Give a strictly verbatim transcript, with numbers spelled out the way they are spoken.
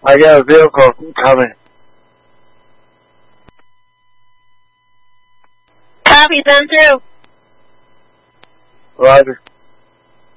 I got a vehicle coming. Copy, send through. Roger.